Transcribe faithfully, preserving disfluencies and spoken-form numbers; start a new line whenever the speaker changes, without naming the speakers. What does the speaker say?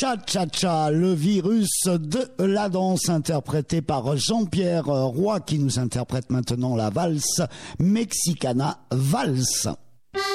Cha-cha-cha, le virus de la danse, interprété par Jean-Pierre Roy, qui nous interprète maintenant la valse Mexicana Valse.